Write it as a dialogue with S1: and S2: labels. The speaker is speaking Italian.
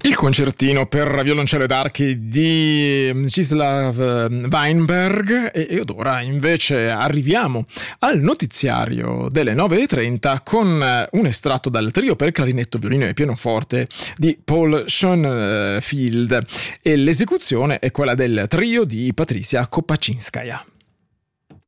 S1: Il concertino per violoncello ed archi di Mstislav Weinberg ed ora invece arriviamo al notiziario delle 9:30 con un estratto dal trio per clarinetto, violino e pianoforte di Paul Schoenfield e l'esecuzione è quella del trio di Patricia Kopaczynskaja.